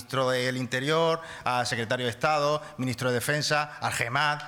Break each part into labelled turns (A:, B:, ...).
A: ministro del Interior, al secretario de Estado, ministro de Defensa, al GEMAT.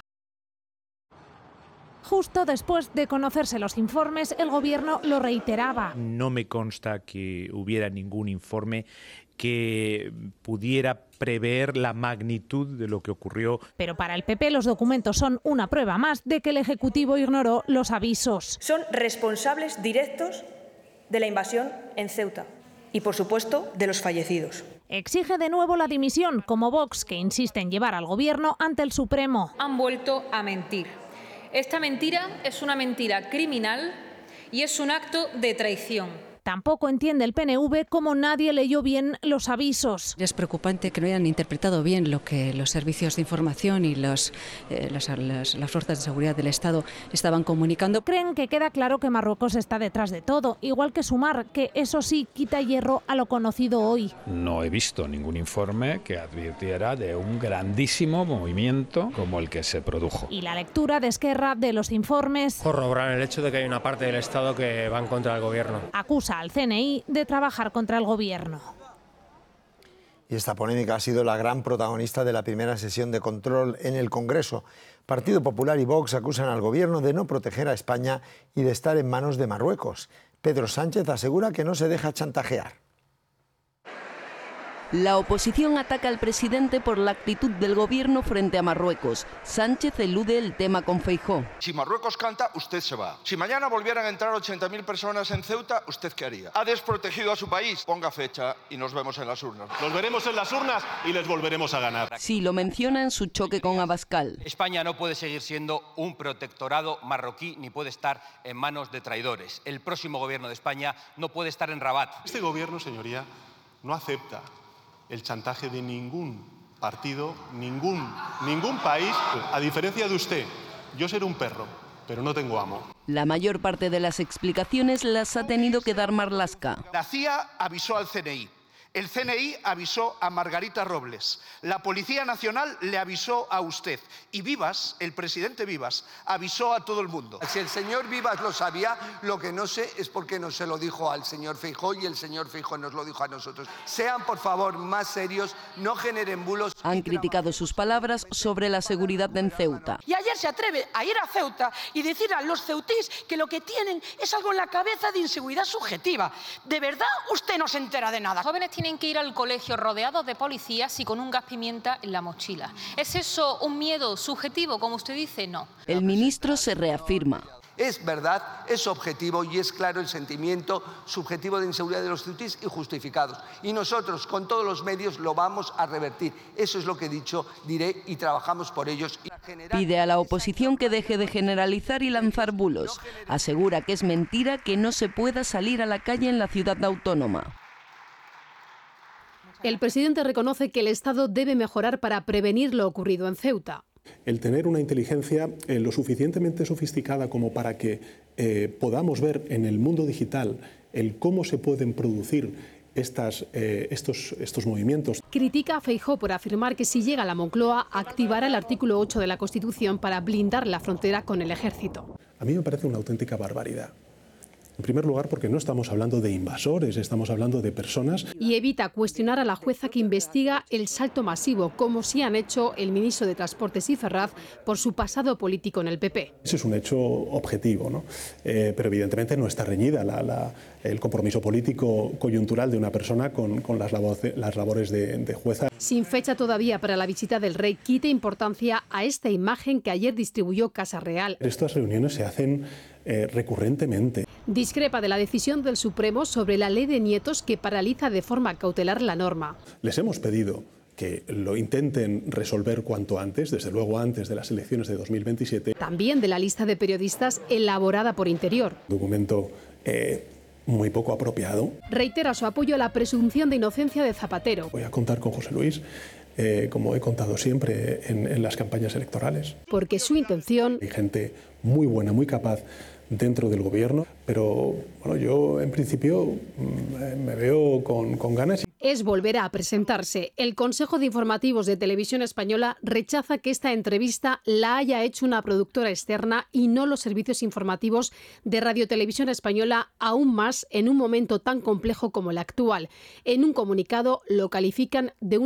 B: Justo después de conocerse los informes, el Gobierno lo reiteraba.
C: No me consta que hubiera ningún informe que pudiera prever la magnitud de lo que ocurrió.
B: Pero para el PP los documentos son una prueba más de que el Ejecutivo ignoró los avisos.
D: Son responsables directos de la invasión en Ceuta y, por supuesto, de los fallecidos.
B: Exige de nuevo la dimisión, como Vox, que insiste en llevar al Gobierno ante el Supremo.
E: Han vuelto a mentir. Esta mentira es una mentira criminal y es un acto de traición.
B: Tampoco entiende el PNV cómo nadie leyó bien los avisos.
F: Es preocupante que no hayan interpretado bien lo que los servicios de información y las fuerzas de seguridad del Estado estaban comunicando.
B: Creen que queda claro que Marruecos está detrás de todo, igual que Sumar, que eso sí quita hierro a lo conocido hoy.
G: No he visto ningún informe que advirtiera de un grandísimo movimiento como el que se produjo.
B: Y la lectura de Esquerra de los informes
H: corroboran el hecho de que hay una parte del Estado que va en contra del Gobierno.
B: Acusa al CNI de trabajar contra el Gobierno.
I: Y esta polémica ha sido la gran protagonista de la primera sesión de control en el Congreso. Partido Popular y Vox acusan al Gobierno de no proteger a España y de estar en manos de Marruecos. Pedro Sánchez asegura que no se deja chantajear.
J: La oposición ataca al presidente por la actitud del Gobierno frente a Marruecos. Sánchez elude el tema con Feijóo.
K: Si Marruecos canta, usted se va. Si mañana volvieran a entrar 80.000 personas en Ceuta, ¿usted qué haría? Ha desprotegido a su país. Ponga fecha y nos vemos en las urnas.
L: Nos veremos en las urnas y les volveremos a ganar.
J: Sí, lo menciona en su choque con Abascal.
M: España no puede seguir siendo un protectorado marroquí ni puede estar en manos de traidores. El próximo Gobierno de España no puede estar en Rabat.
L: Este Gobierno, señoría, no acepta el chantaje de ningún partido, ningún país. A diferencia de usted, yo seré un perro, pero no tengo amo.
J: La mayor parte de las explicaciones las ha tenido que dar Marlaska.
K: La CIA avisó al CNI. El CNI avisó a Margarita Robles, la Policía Nacional le avisó a usted y Vivas, el presidente Vivas, avisó a todo el mundo.
N: Si el señor Vivas lo sabía, lo que no sé es por qué no se lo dijo al señor Feijóo y el señor Feijóo nos lo dijo a nosotros. Sean, por favor, más serios, no generen bulos.
J: Han criticado sus palabras sobre la seguridad en Ceuta.
O: Y ayer se atreve a ir a Ceuta y decir a los ceutís que lo que tienen es algo en la cabeza de inseguridad subjetiva. ¿De verdad usted no se entera de nada?
E: Jóvenes tienen que ir al colegio rodeados de policías y con un gas pimienta en la mochila. ¿Es eso un miedo subjetivo, como usted dice? No.
J: El ministro se reafirma.
N: Es verdad, es objetivo y es claro el sentimiento subjetivo de inseguridad de los ceutís y justificados. Y nosotros, con todos los medios, lo vamos a revertir. Eso es lo que he dicho, diré y trabajamos por ellos.
J: Pide a la oposición que deje de generalizar y lanzar bulos. Asegura que es mentira que no se pueda salir a la calle en la ciudad autónoma.
P: El presidente reconoce que el Estado debe mejorar para prevenir lo ocurrido en Ceuta.
Q: El tener una inteligencia lo suficientemente sofisticada como para que podamos ver en el mundo digital el cómo se pueden producir estos movimientos.
P: Critica a Feijóo por afirmar que si llega a la Moncloa activará el artículo 8 de la Constitución para blindar la frontera con el ejército.
Q: A mí me parece una auténtica barbaridad. En primer lugar, porque no estamos hablando de invasores, estamos hablando de personas.
P: Y evita cuestionar a la jueza que investiga el salto masivo, como sí han hecho el ministro de Transportes y Ferraz por su pasado político en el PP.
Q: Ese es un hecho objetivo, ¿no? Pero evidentemente no está reñida el compromiso político coyuntural de una persona con las labores de jueza.
P: Sin fecha todavía para la visita del rey, quita importancia a esta imagen que ayer distribuyó Casa Real.
Q: Estas reuniones se hacen recurrentemente.
P: Discrepa de la decisión del Supremo sobre la ley de nietos que paraliza de forma cautelar la norma.
Q: Les hemos pedido que lo intenten resolver cuanto antes, desde luego antes de las elecciones de 2027.
P: También de la lista de periodistas elaborada por Interior.
Q: Documento muy poco apropiado.
P: Reitera su apoyo a la presunción de inocencia de Zapatero.
Q: Voy a contar con José Luis, como he contado siempre en las campañas electorales.
P: Porque su intención...
Q: Hay gente muy buena, muy capaz dentro del gobierno, pero bueno, yo en principio me veo con ganas.
P: Es volver a presentarse. El Consejo de Informativos de Televisión Española rechaza que esta entrevista la haya hecho una productora externa y no los servicios informativos de Radio Televisión Española, aún más en un momento tan complejo como el actual. En un comunicado lo califican de un